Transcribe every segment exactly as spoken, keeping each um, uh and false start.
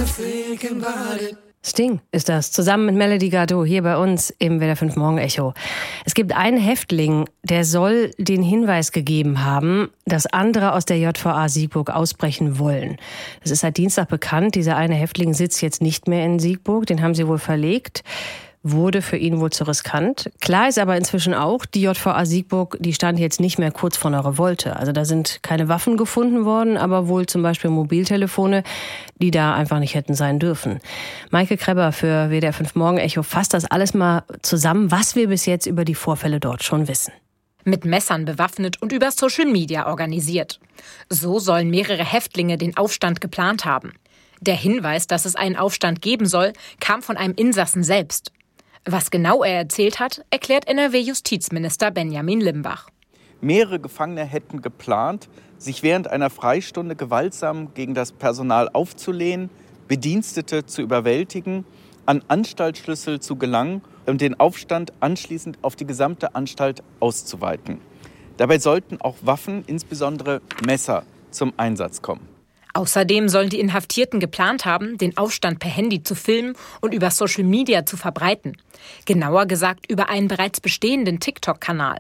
Sting ist das, zusammen mit Melody Gardot hier bei uns im W D R fünf Morgen Echo. Es gibt einen Häftling, der soll den Hinweis gegeben haben, dass andere aus der J V A Siegburg ausbrechen wollen. Das ist seit Dienstag bekannt. Dieser eine Häftling sitzt jetzt nicht mehr in Siegburg, den haben sie wohl verlegt. Wurde für ihn wohl zu riskant. Klar ist aber inzwischen auch, die J V A Siegburg, die stand jetzt nicht mehr kurz vor einer Revolte. Also da sind keine Waffen gefunden worden, aber wohl zum Beispiel Mobiltelefone, die da einfach nicht hätten sein dürfen. Maike Krebber für W D R fünf Morgen Echo fasst das alles mal zusammen, was wir bis jetzt über die Vorfälle dort schon wissen. Mit Messern bewaffnet und über Social Media organisiert. So sollen mehrere Häftlinge den Aufstand geplant haben. Der Hinweis, dass es einen Aufstand geben soll, kam von einem Insassen selbst. Was genau er erzählt hat, erklärt N R W-Justizminister Benjamin Limbach. Mehrere Gefangene hätten geplant, sich während einer Freistunde gewaltsam gegen das Personal aufzulehnen, Bedienstete zu überwältigen, an Anstaltsschlüssel zu gelangen und den Aufstand anschließend auf die gesamte Anstalt auszuweiten. Dabei sollten auch Waffen, insbesondere Messer, zum Einsatz kommen. Außerdem sollen die Inhaftierten geplant haben, den Aufstand per Handy zu filmen und über Social Media zu verbreiten. Genauer gesagt über einen bereits bestehenden TikTok-Kanal.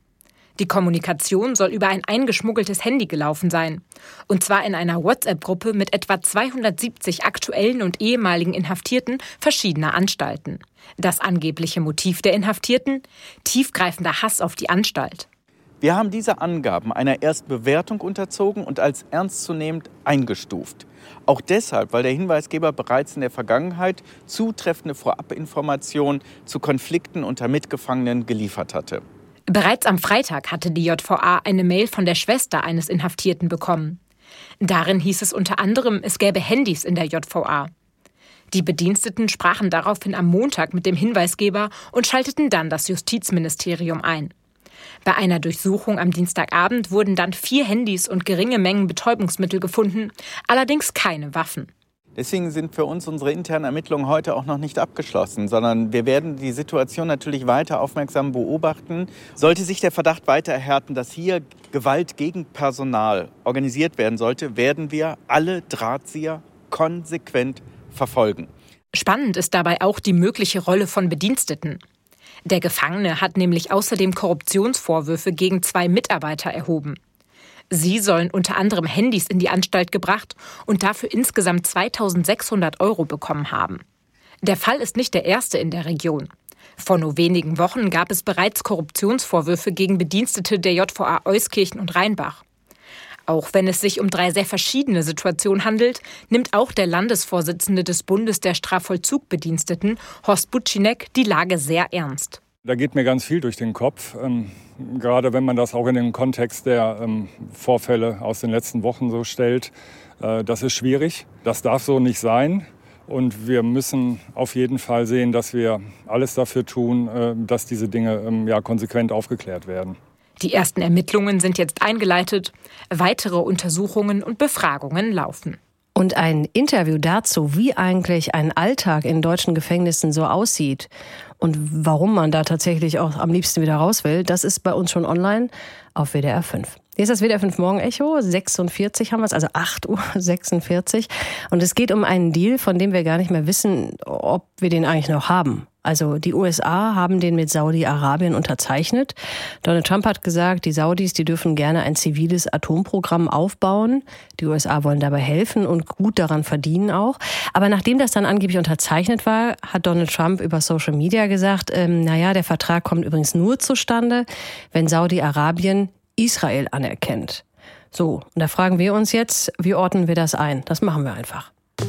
Die Kommunikation soll über ein eingeschmuggeltes Handy gelaufen sein. Und zwar in einer WhatsApp-Gruppe mit etwa zweihundertsiebzig aktuellen und ehemaligen Inhaftierten verschiedener Anstalten. Das angebliche Motiv der Inhaftierten? Tiefgreifender Hass auf die Anstalt. Wir haben diese Angaben einer Erstbewertung unterzogen und als ernstzunehmend eingestuft. Auch deshalb, weil der Hinweisgeber bereits in der Vergangenheit zutreffende Vorabinformationen zu Konflikten unter Mitgefangenen geliefert hatte. Bereits am Freitag hatte die J V A eine Mail von der Schwester eines Inhaftierten bekommen. Darin hieß es unter anderem, es gäbe Handys in der J V A. Die Bediensteten sprachen daraufhin am Montag mit dem Hinweisgeber und schalteten dann das Justizministerium ein. Bei einer Durchsuchung am Dienstagabend wurden dann vier Handys und geringe Mengen Betäubungsmittel gefunden, allerdings keine Waffen. Deswegen sind für uns unsere internen Ermittlungen heute auch noch nicht abgeschlossen, sondern wir werden die Situation natürlich weiter aufmerksam beobachten. Sollte sich der Verdacht weiter erhärten, dass hier Gewalt gegen Personal organisiert werden sollte, werden wir alle Drahtzieher konsequent verfolgen. Spannend ist dabei auch die mögliche Rolle von Bediensteten. Der Gefangene hat nämlich außerdem Korruptionsvorwürfe gegen zwei Mitarbeiter erhoben. Sie sollen unter anderem Handys in die Anstalt gebracht und dafür insgesamt zweitausendsechshundert Euro bekommen haben. Der Fall ist nicht der erste in der Region. Vor nur wenigen Wochen gab es bereits Korruptionsvorwürfe gegen Bedienstete der J V A Euskirchen und Rheinbach. Auch wenn es sich um drei sehr verschiedene Situationen handelt, nimmt auch der Landesvorsitzende des Bundes der Strafvollzugbediensteten, Horst Butschinec, die Lage sehr ernst. Da geht mir ganz viel durch den Kopf, ähm, gerade wenn man das auch in den Kontext der ähm, Vorfälle aus den letzten Wochen so stellt. Äh, das ist schwierig, das darf so nicht sein. Und wir müssen auf jeden Fall sehen, dass wir alles dafür tun, äh, dass diese Dinge ähm, ja, konsequent aufgeklärt werden. Die ersten Ermittlungen sind jetzt eingeleitet, weitere Untersuchungen und Befragungen laufen. Und ein Interview dazu, wie eigentlich ein Alltag in deutschen Gefängnissen so aussieht und warum man da tatsächlich auch am liebsten wieder raus will, das ist bei uns schon online auf W D R fünf. Hier ist das W D R fünf Morgen Echo, sechsundvierzig haben wir es, also acht Uhr sechsundvierzig. Und es geht um einen Deal, von dem wir gar nicht mehr wissen, ob wir den eigentlich noch haben. Also die U S A haben den mit Saudi-Arabien unterzeichnet. Donald Trump hat gesagt, die Saudis, die dürfen gerne ein ziviles Atomprogramm aufbauen. Die U S A wollen dabei helfen und gut daran verdienen auch. Aber nachdem das dann angeblich unterzeichnet war, hat Donald Trump über Social Media gesagt, ähm, naja, der Vertrag kommt übrigens nur zustande, wenn Saudi-Arabien Israel anerkennt. So, und da fragen wir uns jetzt, wie ordnen wir das ein? Das machen wir einfach.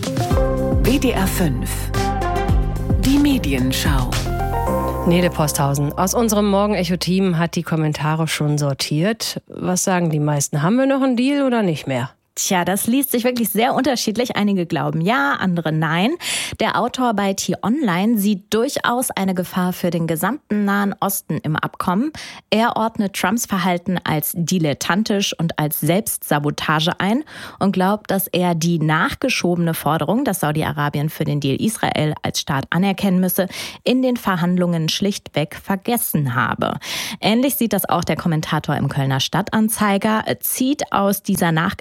W D R fünf. Die Medienschau. Nele Posthausen aus unserem Morgen-Echo-Team hat die Kommentare schon sortiert. Was sagen die meisten? Haben wir noch einen Deal oder nicht mehr? Tja, das liest sich wirklich sehr unterschiedlich. Einige glauben ja, andere nein. Der Autor bei T-Online sieht durchaus eine Gefahr für den gesamten Nahen Osten im Abkommen. Er ordnet Trumps Verhalten als dilettantisch und als Selbstsabotage ein und glaubt, dass er die nachgeschobene Forderung, dass Saudi-Arabien für den Deal Israel als Staat anerkennen müsse, in den Verhandlungen schlichtweg vergessen habe. Ähnlich sieht das auch der Kommentator im Kölner Stadtanzeiger, zieht aus dieser nachgereichten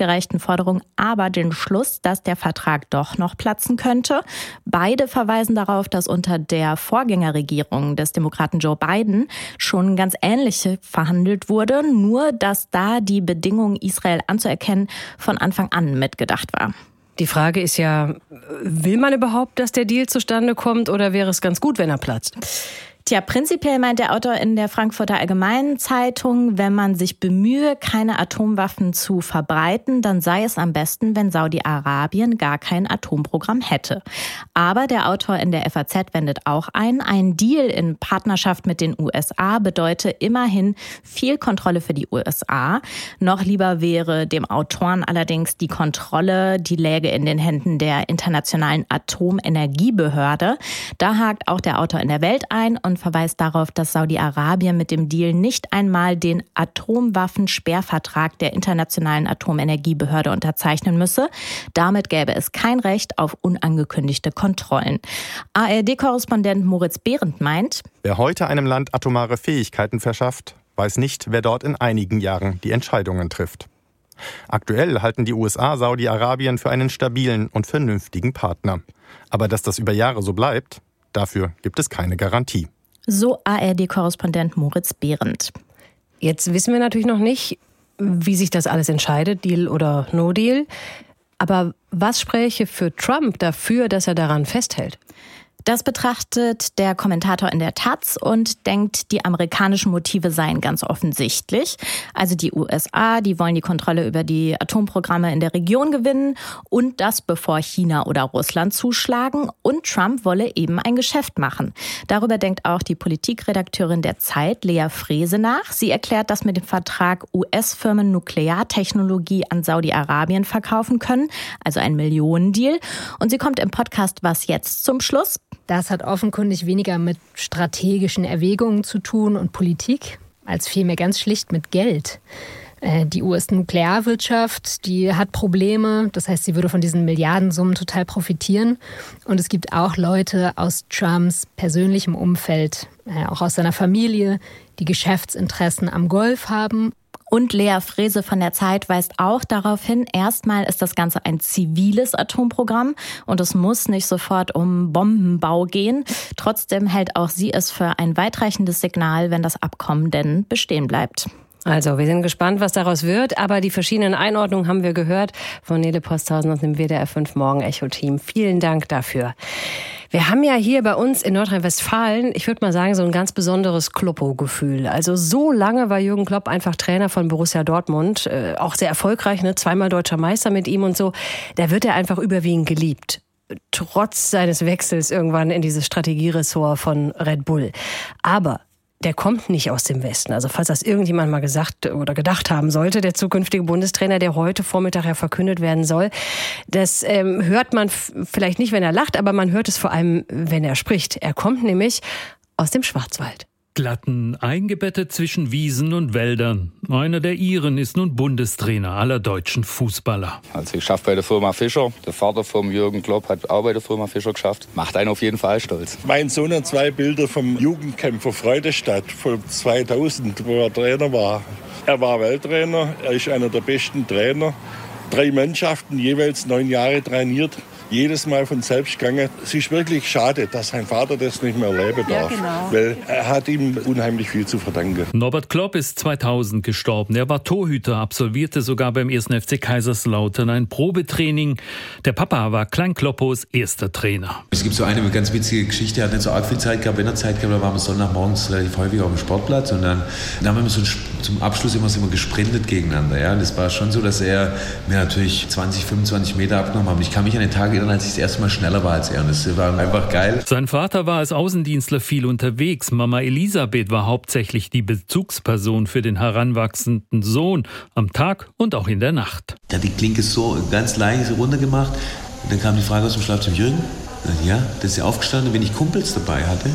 Anforderung aber den Schluss, dass der Vertrag doch noch platzen könnte. Beide verweisen darauf, dass unter der Vorgängerregierung des Demokraten Joe Biden schon ganz ähnliche verhandelt wurde, nur dass da die Bedingung, Israel anzuerkennen, von Anfang an mitgedacht war. Die Frage ist ja, will man überhaupt, dass der Deal zustande kommt, oder wäre es ganz gut, wenn er platzt? Tja, prinzipiell meint der Autor in der Frankfurter Allgemeinen Zeitung, wenn man sich bemühe, keine Atomwaffen zu verbreiten, dann sei es am besten, wenn Saudi-Arabien gar kein Atomprogramm hätte. Aber der Autor in der F A Z wendet auch ein, ein Deal in Partnerschaft mit den U S A bedeute immerhin viel Kontrolle für die U S A. Noch lieber wäre dem Autoren allerdings die Kontrolle, die läge in den Händen der Internationalen Atomenergiebehörde. Da hakt auch der Autor in der Welt ein und verweist darauf, dass Saudi-Arabien mit dem Deal nicht einmal den Atomwaffensperrvertrag der Internationalen Atomenergiebehörde unterzeichnen müsse. Damit gäbe es kein Recht auf unangekündigte Kontrollen. A R D-Korrespondent Moritz Behrendt meint: Wer heute einem Land atomare Fähigkeiten verschafft, weiß nicht, wer dort in einigen Jahren die Entscheidungen trifft. Aktuell halten die U S A Saudi-Arabien für einen stabilen und vernünftigen Partner. Aber dass das über Jahre so bleibt, dafür gibt es keine Garantie. So A R D-Korrespondent Moritz Behrendt. Jetzt wissen wir natürlich noch nicht, wie sich das alles entscheidet, Deal oder No Deal. Aber was spräche für Trump dafür, dass er daran festhält? Das betrachtet der Kommentator in der Taz und denkt, die amerikanischen Motive seien ganz offensichtlich. Also die U S A, die wollen die Kontrolle über die Atomprogramme in der Region gewinnen und das bevor China oder Russland zuschlagen. Und Trump wolle eben ein Geschäft machen. Darüber denkt auch die Politikredakteurin der Zeit, Lea Frese, nach. Sie erklärt, dass mit dem Vertrag U S-Firmen Nukleartechnologie an Saudi-Arabien verkaufen können, also ein Millionendeal. Und sie kommt im Podcast Was jetzt zum Schluss. Das hat offenkundig weniger mit strategischen Erwägungen zu tun und Politik, als vielmehr ganz schlicht mit Geld. Die U S-Nuklearwirtschaft, die hat Probleme. Das heißt, sie würde von diesen Milliardensummen total profitieren. Und es gibt auch Leute aus Trumps persönlichem Umfeld, auch aus seiner Familie, die Geschäftsinteressen am Golf haben. Und Lea Frese von der Zeit weist auch darauf hin, erstmal ist das Ganze ein ziviles Atomprogramm und es muss nicht sofort um Bombenbau gehen. Trotzdem hält auch sie es für ein weitreichendes Signal, wenn das Abkommen denn bestehen bleibt. Also, wir sind gespannt, was daraus wird, aber die verschiedenen Einordnungen haben wir gehört von Nele Posthausen aus dem W D R fünf Morgen-Echo-Team. Vielen Dank dafür. Wir haben ja hier bei uns in Nordrhein-Westfalen, ich würde mal sagen, so ein ganz besonderes Kloppo-Gefühl. Also so lange war Jürgen Klopp einfach Trainer von Borussia Dortmund, äh, auch sehr erfolgreich, ne? Zweimal deutscher Meister mit ihm und so. Da wird er einfach überwiegend geliebt. Trotz seines Wechsels irgendwann in dieses Strategieressort von Red Bull. Aber der kommt nicht aus dem Westen. Also falls das irgendjemand mal gesagt oder gedacht haben sollte, der zukünftige Bundestrainer, der heute Vormittag ja verkündet werden soll, das ähm, hört man f- vielleicht nicht, wenn er lacht, aber man hört es vor allem, wenn er spricht. Er kommt nämlich aus dem Schwarzwald. Glatten, eingebettet zwischen Wiesen und Wäldern. Einer der Iren ist nun Bundestrainer aller deutschen Fußballer. Also ich schaffe bei der Firma Fischer. Der Vater von Jürgen Klopp hat auch bei der Firma Fischer geschafft. Macht einen auf jeden Fall stolz. Mein Sohn hat zwei Bilder vom Jugendkämpfer Freudestadt von zweitausend, wo er Trainer war. Er war Welttrainer, er ist einer der besten Trainer. Drei Mannschaften, jeweils neun Jahre trainiert. Jedes Mal von selbst gegangen. Es ist wirklich schade, dass sein Vater das nicht mehr erleben darf. Ja, genau. Weil er hat ihm unheimlich viel zu verdanken. Norbert Klopp ist zweitausend gestorben. Er war Torhüter, absolvierte sogar beim ersten F C Kaiserslautern ein Probetraining. Der Papa war Klein Kloppos erster Trainer. Es gibt so eine ganz witzige Geschichte. Er hat nicht so arg viel Zeit gehabt. Wenn er Zeit gehabt, da waren wir Sonntagmorgens relativ häufig auf dem Sportplatz. Und dann, dann haben wir so zum Abschluss immer, immer gesprintet gegeneinander. Ja? Und es war schon so, dass er mir natürlich zwanzig, fünfundzwanzig Meter abgenommen hat. Und ich kann mich an den Tag erinnern, als ich das erste Mal schneller war als er. Und das war einfach geil. Sein Vater war als Außendienstler viel unterwegs. Mama Elisabeth war hauptsächlich die Bezugsperson für den heranwachsenden Sohn am Tag und auch in der Nacht. Er hat die Klinke so ganz leise runtergemacht. Und dann kam die Frage aus dem Schlafzimmer: Jürgen, ja, das ist ja aufgestanden, wenn ich Kumpels dabei hatte.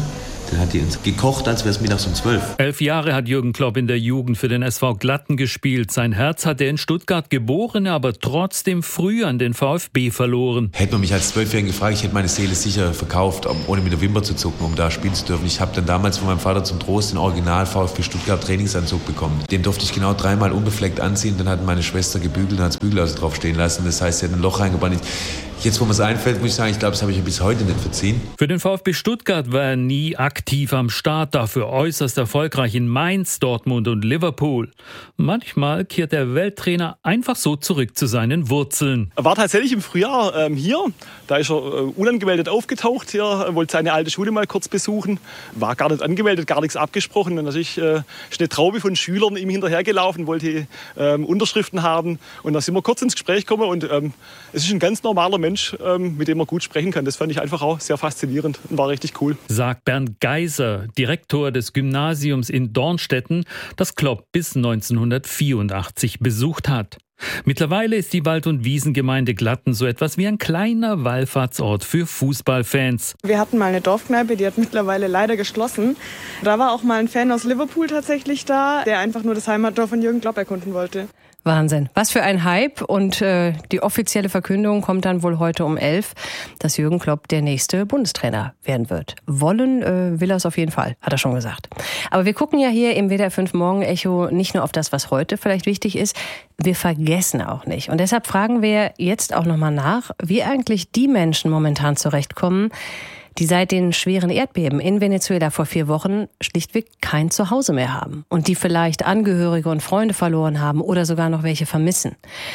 Den hat die uns gekocht, als wäre es mittags um zwölf. Elf Jahre hat Jürgen Klopp in der Jugend für den S V Glatten gespielt. Sein Herz hat der in Stuttgart geborene, aber trotzdem früh an den VfB verloren. Hätte man mich als Zwölfjährigen gefragt, ich hätte meine Seele sicher verkauft, ohne mit der Wimper zu zucken, um da spielen zu dürfen. Ich habe dann damals von meinem Vater zum Trost den Original VfB Stuttgart Trainingsanzug bekommen. Den durfte ich genau dreimal unbefleckt anziehen. Dann hat meine Schwester gebügelt und hat das Bügeleisen drauf stehen lassen. Das heißt, sie hat ein Loch reingebannt. Jetzt, wo mir es einfällt, muss ich sagen, ich glaube, das habe ich bis heute nicht verziehen. Für den VfB Stuttgart war er nie aktiv am Start, dafür äußerst erfolgreich in Mainz, Dortmund und Liverpool. Manchmal kehrt der Welttrainer einfach so zurück zu seinen Wurzeln. Er war tatsächlich im Frühjahr ähm, hier. Da ist er äh, unangemeldet aufgetaucht hier, wollte seine alte Schule mal kurz besuchen. War gar nicht angemeldet, gar nichts abgesprochen. Und natürlich äh, ist eine Traube von Schülern ihm hinterhergelaufen, wollte ähm, Unterschriften haben. Und da sind wir kurz ins Gespräch gekommen und ähm, es ist ein ganz normaler Mensch. Mensch, mit dem man gut sprechen kann. Das fand ich einfach auch sehr faszinierend und war richtig cool. Sagt Bernd Geiser, Direktor des Gymnasiums in Dornstetten, das Klopp bis neunzehnhundertvierundachtzig besucht hat. Mittlerweile ist die Wald- und Wiesengemeinde Glatten so etwas wie ein kleiner Wallfahrtsort für Fußballfans. Wir hatten mal eine Dorfkneipe, die hat mittlerweile leider geschlossen. Da war auch mal ein Fan aus Liverpool tatsächlich da, der einfach nur das Heimatdorf von Jürgen Klopp erkunden wollte. Wahnsinn. Was für ein Hype. Und äh, die offizielle Verkündung kommt dann wohl heute um elf, dass Jürgen Klopp der nächste Bundestrainer werden wird. Wollen äh, will er es auf jeden Fall, hat er schon gesagt. Aber wir gucken ja hier im W D R fünf Morgen Echo nicht nur auf das, was heute vielleicht wichtig ist. Wir vergessen auch nicht. Und deshalb fragen wir jetzt auch nochmal nach, wie eigentlich die Menschen momentan zurechtkommen, die seit den schweren Erdbeben in Venezuela vor vier Wochen schlichtweg kein Zuhause mehr haben und die vielleicht Angehörige und Freunde verloren haben oder sogar noch welche vermissen.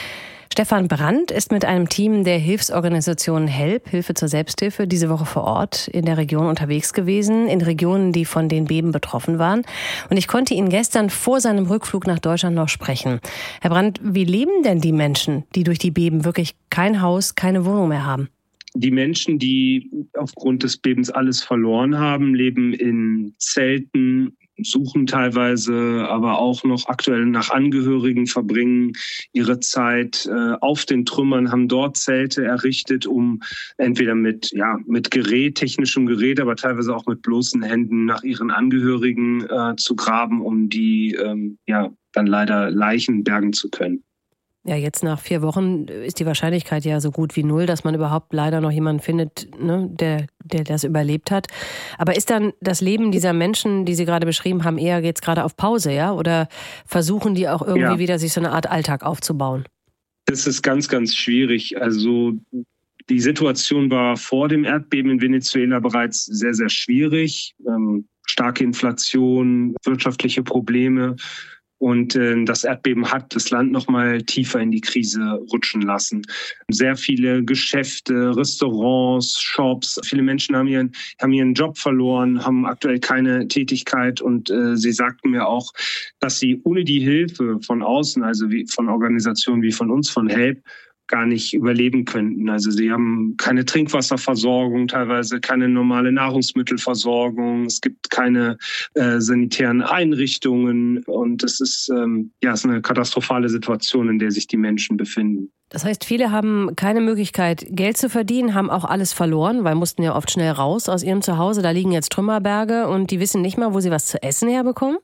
Stefan Brandt ist mit einem Team der Hilfsorganisation HELP, Hilfe zur Selbsthilfe, diese Woche vor Ort in der Region unterwegs gewesen, in Regionen, die von den Beben betroffen waren. Und ich konnte ihn gestern vor seinem Rückflug nach Deutschland noch sprechen. Herr Brandt, wie leben denn die Menschen, die durch die Beben wirklich kein Haus, keine Wohnung mehr haben? Die Menschen, die aufgrund des Bebens alles verloren haben, leben in Zelten, suchen teilweise aber auch noch aktuell nach Angehörigen, verbringen ihre Zeit äh, auf den Trümmern, haben dort Zelte errichtet, um entweder mit, ja, mit Gerät, technischem Gerät, aber teilweise auch mit bloßen Händen nach ihren Angehörigen äh, zu graben, um die ähm, ja, dann leider Leichen bergen zu können. Ja, jetzt nach vier Wochen ist die Wahrscheinlichkeit ja so gut wie null, dass man überhaupt leider noch jemanden findet, ne, der, der das überlebt hat. Aber ist dann das Leben dieser Menschen, die Sie gerade beschrieben haben, eher jetzt gerade auf Pause, ja? Oder versuchen die auch irgendwie ja. wieder sich so eine Art Alltag aufzubauen? Das ist ganz, ganz schwierig. Also die Situation war vor dem Erdbeben in Venezuela bereits sehr, sehr schwierig. Ähm, starke Inflation, wirtschaftliche Probleme. Und äh, das Erdbeben hat das Land noch mal tiefer in die Krise rutschen lassen. Sehr viele Geschäfte, Restaurants, Shops, viele Menschen haben ihren, haben ihren Job verloren, haben aktuell keine Tätigkeit. Und äh, sie sagten mir auch, dass sie ohne die Hilfe von außen, also wie von Organisationen wie von uns, von HELP, gar nicht überleben könnten. Also sie haben keine Trinkwasserversorgung, teilweise keine normale Nahrungsmittelversorgung. Es gibt keine äh, sanitären Einrichtungen und es ist ähm, ja, es ist eine katastrophale Situation, in der sich die Menschen befinden. Das heißt, viele haben keine Möglichkeit, Geld zu verdienen, haben auch alles verloren, weil mussten ja oft schnell raus aus ihrem Zuhause. Da liegen jetzt Trümmerberge und die wissen nicht mal, wo sie was zu essen herbekommen?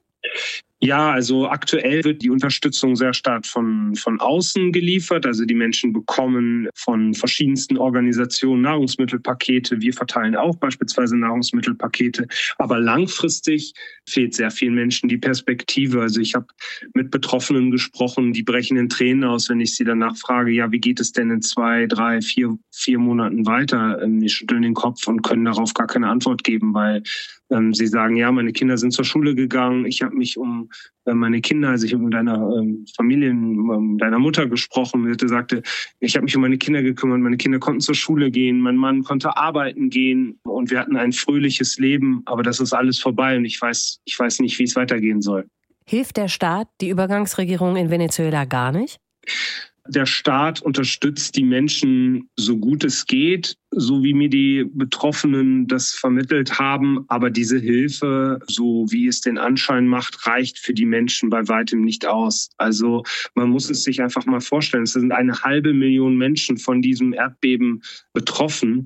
Ja, also aktuell wird die Unterstützung sehr stark von, von außen geliefert. Also die Menschen bekommen von verschiedensten Organisationen Nahrungsmittelpakete. Wir verteilen auch beispielsweise Nahrungsmittelpakete. Aber langfristig fehlt sehr vielen Menschen die Perspektive. Also ich habe mit Betroffenen gesprochen, die brechen in Tränen aus, wenn ich sie danach frage, ja, wie geht es denn in zwei, drei, vier, vier Monaten weiter? Die schütteln den Kopf und können darauf gar keine Antwort geben, weil ähm, sie sagen, ja, meine Kinder sind zur Schule gegangen, ich habe mich um äh, meine Kinder, also ich habe mit deiner ähm, Familie, um deiner Mutter gesprochen, sie sagte, ich habe mich um meine Kinder gekümmert, meine Kinder konnten zur Schule gehen, mein Mann konnte arbeiten gehen und wir hatten ein fröhliches Leben, aber das ist alles vorbei und ich weiß, ich weiß nicht, wie es weitergehen soll. Hilft der Staat, die Übergangsregierung in Venezuela gar nicht? Der Staat unterstützt die Menschen so gut es geht, so wie mir die Betroffenen das vermittelt haben. Aber diese Hilfe, so wie es den Anschein macht, reicht für die Menschen bei weitem nicht aus. Also man muss es sich einfach mal vorstellen. Es sind eine halbe Million Menschen von diesem Erdbeben betroffen.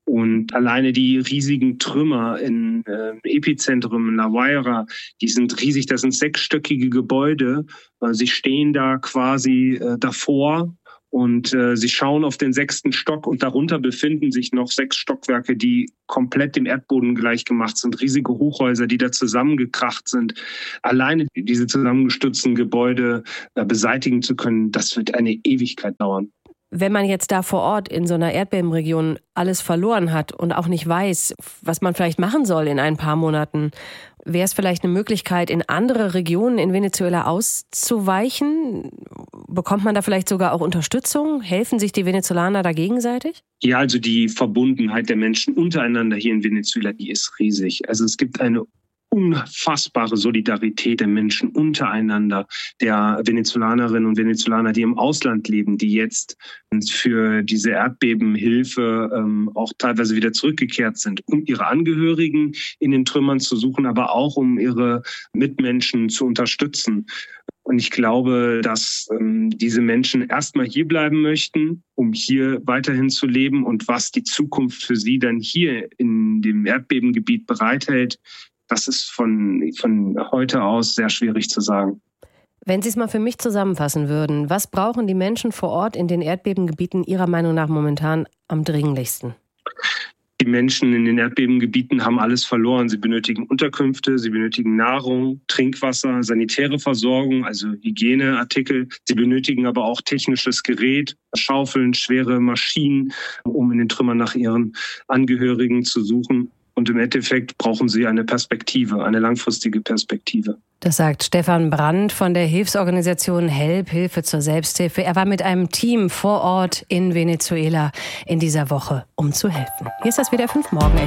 Und alleine die riesigen Trümmer in äh, Epizentrum, in La Guaira, die sind riesig, das sind sechsstöckige Gebäude. Äh, sie stehen da quasi äh, davor und äh, sie schauen auf den sechsten Stock und darunter befinden sich noch sechs Stockwerke, die komplett dem Erdboden gleichgemacht sind. Riesige Hochhäuser, die da zusammengekracht sind. Alleine diese zusammengestürzten Gebäude äh, beseitigen zu können, das wird eine Ewigkeit dauern. Wenn man jetzt da vor Ort in so einer Erdbebenregion alles verloren hat und auch nicht weiß, was man vielleicht machen soll in ein paar Monaten, wäre es vielleicht eine Möglichkeit, in andere Regionen in Venezuela auszuweichen? Bekommt man da vielleicht sogar auch Unterstützung? Helfen sich die Venezolaner da gegenseitig? Ja, also die Verbundenheit der Menschen untereinander hier in Venezuela, die ist riesig. Also es gibt eine unfassbare Solidarität der Menschen untereinander, der Venezolanerinnen und Venezolaner, die im Ausland leben, die jetzt für diese Erdbebenhilfe ähm, auch teilweise wieder zurückgekehrt sind, um ihre Angehörigen in den Trümmern zu suchen, aber auch um ihre Mitmenschen zu unterstützen. Und ich glaube, dass ähm, diese Menschen erstmal hier bleiben möchten, um hier weiterhin zu leben. Und was die Zukunft für sie dann hier in dem Erdbebengebiet bereithält, das ist von, von heute aus sehr schwierig zu sagen. Wenn Sie es mal für mich zusammenfassen würden, was brauchen die Menschen vor Ort in den Erdbebengebieten Ihrer Meinung nach momentan am dringlichsten? Die Menschen in den Erdbebengebieten haben alles verloren. Sie benötigen Unterkünfte, sie benötigen Nahrung, Trinkwasser, sanitäre Versorgung, also Hygieneartikel. Sie benötigen aber auch technisches Gerät, Schaufeln, schwere Maschinen, um in den Trümmern nach ihren Angehörigen zu suchen. Und im Endeffekt brauchen sie eine Perspektive, eine langfristige Perspektive. Das sagt Stefan Brandt von der Hilfsorganisation HELP, Hilfe zur Selbsthilfe. Er war mit einem Team vor Ort in Venezuela in dieser Woche, um zu helfen. Hier ist das W D R fünf Morgen.